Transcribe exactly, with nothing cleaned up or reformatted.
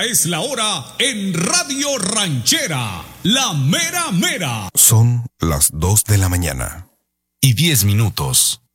Esta es la hora en Radio Ranchera, la mera mera. Son las dos de la mañana y diez minutos.